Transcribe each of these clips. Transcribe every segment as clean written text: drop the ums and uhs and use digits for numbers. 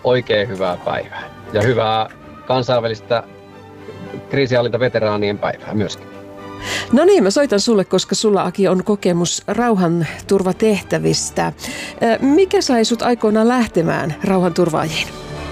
oikein hyvää päivää ja hyvää kansainvälistä kriisinhallintaveteraanien päivää myöskin. No niin, mä soitan sulle, koska sulla, Aki, on kokemus rauhanturvatehtävistä. Mikä sai sut aikoinaan lähtemään rauhanturvaajiin?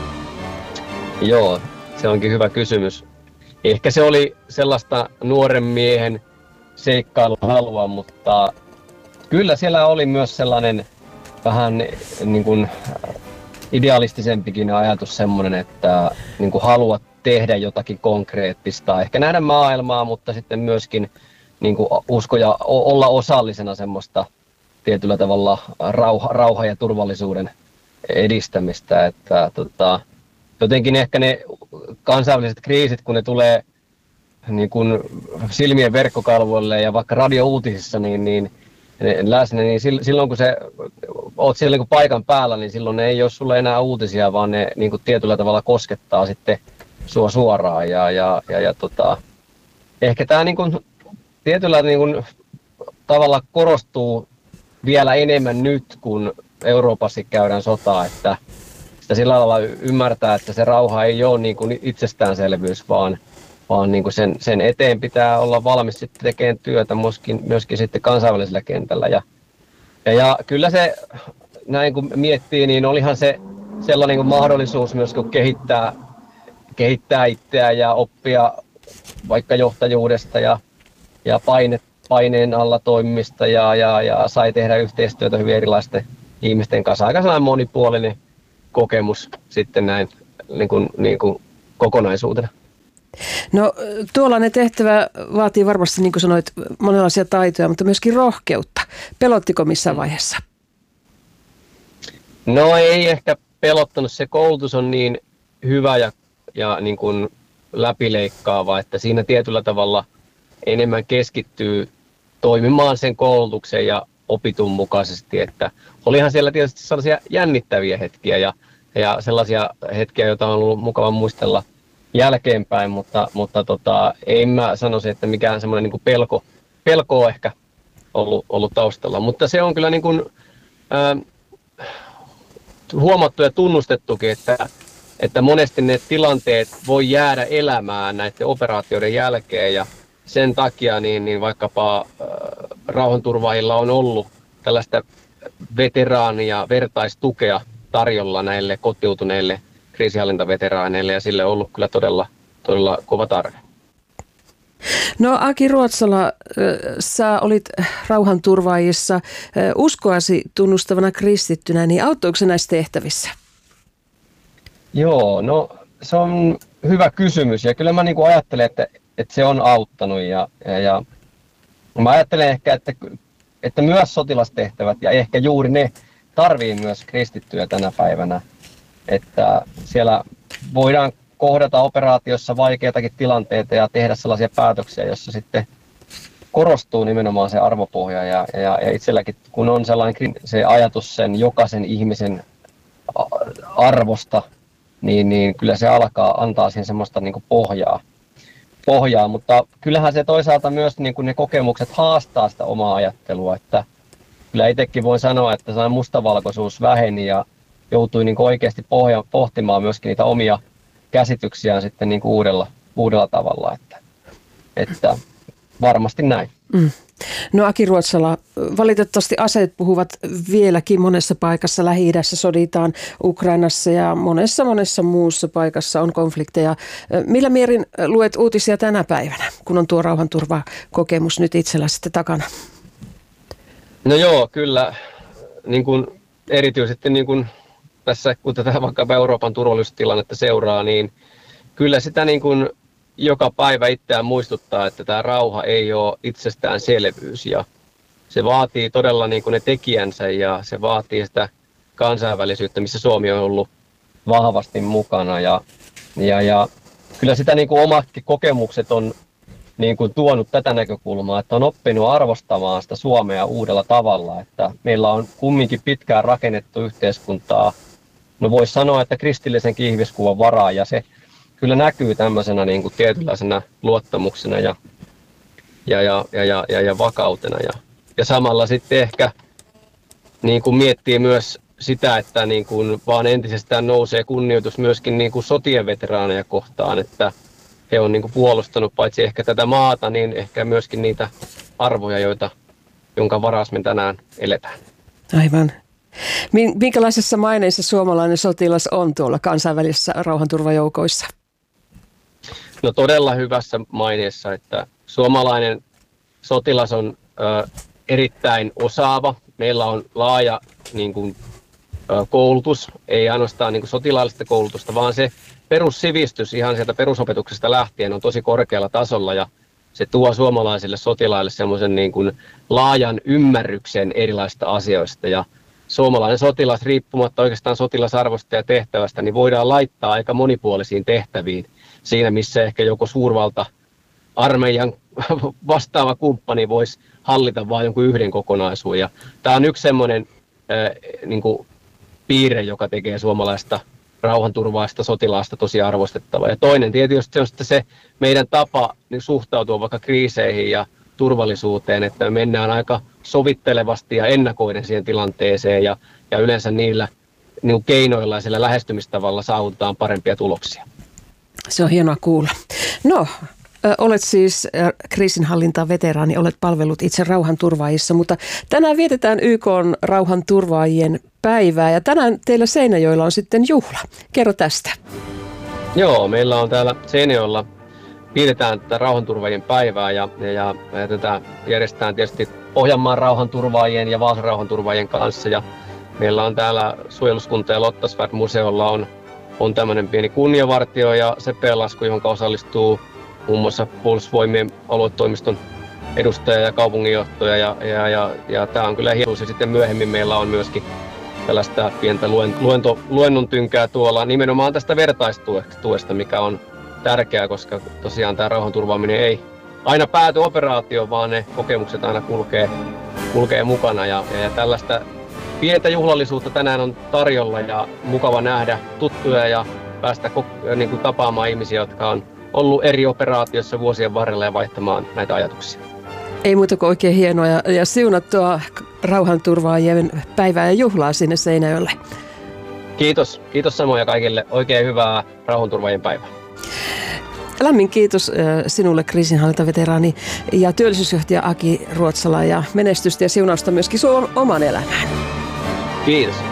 Joo, se onkin hyvä kysymys. Ehkä se oli sellaista nuoren miehen seikkailuhalua, mutta kyllä siellä oli myös sellainen vähän niin kuin idealistisempikin ajatus semmoinen, että niin kuin haluat tehdä jotakin konkreettista, ehkä nähdä maailmaa, mutta sitten myöskin niin kuin usko ja olla osallisena semmoista tietyllä tavalla rauhan ja turvallisuuden edistämistä. Että, jotenkin ehkä ne kansainväliset kriisit, kun ne tulee niin kuin silmien verkkokalvoille ja vaikka radiouutisissa niin läsnä, niin silloin kun oot siellä niin kuin paikan päällä, niin silloin ne ei ole sulle enää uutisia, vaan ne niin kuin tietyllä tavalla koskettaa sitten sua suoraan. Ehkä tämä niin kuin tietyllä niin kuin tavalla korostuu vielä enemmän nyt, kun Euroopassa käydään sotaa, että sitä sillä lailla ymmärtää, että se rauha ei ole niin kuin itsestäänselvyys, vaan niin kuin sen eteen pitää olla valmis sitten tekemään työtä myöskin sitten kansainvälisellä kentällä. Ja kyllä se, näin kun miettii, niin olihan se sellainen niin kuin mahdollisuus myös kun kehittää itseään ja oppia vaikka johtajuudesta ja paineen alla toimimista ja sai tehdä yhteistyötä hyvin erilaisten ihmisten kanssa. Aika sellainen monipuolinen kokemus sitten näin niin kuin kokonaisuutena. No tuollainen tehtävä vaatii varmasti, niin kuin sanoit, monenlaisia taitoja, mutta myöskin rohkeutta. Pelottiko missään vaiheessa? No ei ehkä pelottanut. Se koulutus on niin hyvä ja niin kuin läpileikkaava, että siinä tietyllä tavalla enemmän keskittyy toimimaan sen koulutuksen ja opitun mukaisesti. Että olihan siellä tietysti sellaisia jännittäviä hetkiä ja sellaisia hetkiä, joita on ollut mukava muistella jälkeenpäin, mutta ei mä sanoisi, että mikään semmoinen niin kuin pelko on ehkä ollut taustalla. Mutta se on kyllä niin kuin, huomattu ja tunnustettukin, että monesti ne tilanteet voi jäädä elämään näiden operaatioiden jälkeen ja sen takia niin vaikkapa rauhanturvaajilla on ollut tällaista veteraania vertaistukea tarjolla näille kotiutuneille kriisinhallintaveteraaneille ja sille on ollut kyllä todella kova tarve. No Aki Ruotsala, sä olit rauhanturvaajissa uskoasi tunnustavana kristittynä, niin auttoiko se näissä tehtävissä? Joo, no se on hyvä kysymys ja kyllä mä niin kuin ajattelen, että se on auttanut ja mä ajattelen ehkä, että myös sotilastehtävät ja ehkä juuri ne tarvii myös kristittyjä tänä päivänä, että siellä voidaan kohdata operaatiossa vaikeitakin tilanteita ja tehdä sellaisia päätöksiä, joissa sitten korostuu nimenomaan se arvopohja ja itselläkin kun on sellainen se ajatus sen jokaisen ihmisen arvosta, niin kyllä se antaa siihen semmoista niin kuin pohjaa, mutta kyllähän se toisaalta myös niin kuin ne kokemukset haastaa sitä omaa ajattelua, että kyllä itsekin voin sanoa, että sellainen mustavalkoisuus väheni ja joutui niin kuin oikeasti pohtimaan myöskin niitä omia käsityksiään sitten niin kuin uudella tavalla, että varmasti näin. Mm. No Aki Ruotsala, valitettavasti aseet puhuvat vieläkin monessa paikassa. Lähi-idässä soditaan, Ukrainassa ja monessa muussa paikassa on konflikteja. Millä mielin luet uutisia tänä päivänä, kun on tuo rauhanturvakokemus nyt itsellä sitten takana? No joo, kyllä. Niin kuin erityisesti niin kuin tässä, kun tätä vaikka Euroopan turvallisuustilannetta seuraa, niin kyllä sitä niin kuin joka päivä itseään muistuttaa, että tämä rauha ei ole itsestäänselvyys ja se vaatii todella niin kuin ne tekijänsä ja se vaatii sitä kansainvälisyyttä, missä Suomi on ollut vahvasti mukana ja kyllä sitä niin kuin omatkin kokemukset on niin kuin tuonut tätä näkökulmaa, että on oppinut arvostamaan sitä Suomea uudella tavalla, että meillä on kumminkin pitkään rakennettu yhteiskuntaa, no voisi sanoa, että kristillisen ihmiskuvan varaa ja se kyllä näkyy tämmöisenä niin kuin tietynlaisena luottamuksena ja vakautena. Ja samalla sitten ehkä niin kuin miettii myös sitä, että niin kuin vaan entisestään nousee kunnioitus myöskin niin kuin sotien veteraaneja kohtaan, että he on niin kuin puolustanut paitsi ehkä tätä maata, niin ehkä myöskin niitä arvoja, jonka varas me tänään eletään. Aivan. Minkälaisessa maineessa suomalainen sotilas on tuolla kansainvälisissä rauhanturvajoukoissa? No todella hyvässä maineessa, että suomalainen sotilas on erittäin osaava. Meillä on laaja niin kuin, koulutus, ei ainoastaan niin kuin sotilaallista koulutusta, vaan se perussivistys ihan sieltä perusopetuksesta lähtien on tosi korkealla tasolla ja se tuo suomalaisille sotilaille semmoisen niin kuin laajan ymmärryksen erilaisista asioista ja suomalainen sotilas riippumatta oikeastaan sotilasarvosta ja tehtävästä, niin voidaan laittaa aika monipuolisiin tehtäviin siinä, missä ehkä joku suurvalta armeijan vastaava kumppani voisi hallita vain jonkun yhden kokonaisuuden. Ja tämä on yksi semmoinen niin kuin piirre, joka tekee suomalaista rauhanturvaista sotilaasta tosi arvostettavaa. Ja toinen tietysti on sitten se meidän tapa niin suhtautua vaikka kriiseihin ja turvallisuuteen, että me mennään aika sovittelevasti ja ennakoiden siihen tilanteeseen ja yleensä niillä niin keinoilla ja sillä lähestymistavalla saavutetaan parempia tuloksia. Se on hienoa kuulla. No, olet siis kriisinhallintaveteraani, olet palvellut itse rauhanturvaajissa, mutta tänään vietetään YK:n rauhanturvaajien päivää ja tänään teillä Seinäjoella on sitten juhla. Kerro tästä. Joo, meillä on täällä Seinäjoella, vietetään tätä rauhanturvaajien päivää ja tätä järjestetään tietysti Pohjanmaan rauhanturvaajien ja Vaasan rauhanturvaajien kanssa ja meillä on täällä suojeluskunta ja Lottasvärd-museolla on tämmöinen pieni kunniavartio ja sepelasku, johon osallistuu muun muassa Puolustusvoimien aluetoimiston edustaja ja kaupunginjohtaja ja tämä on kyllä hieno. Ja sitten myöhemmin meillä on myöskin tällaista pientä luennon tynkää tuolla nimenomaan tästä vertaistuesta, mikä on tärkeää, koska tosiaan tämä rauhanturvaaminen ei aina pääty operaatioon, vaan ne kokemukset aina kulkee mukana ja tällaista pientä juhlallisuutta tänään on tarjolla ja mukava nähdä tuttuja ja päästä niin kuin tapaamaan ihmisiä, jotka on ollut eri operaatioissa vuosien varrella ja vaihtamaan näitä ajatuksia. Ei muuta kuin oikein hienoa ja siunattua rauhanturvaajien päivää ja juhlaa sinne Seinäjoelle. Kiitos samoin ja kaikille. Oikein hyvää rauhanturvaajien päivää. Lämmin kiitos sinulle kriisinhallintaveteraani ja työllisyysjohtaja Aki Ruotsala ja menestystä ja siunausta myöskin sun oman elämään. Kiitos.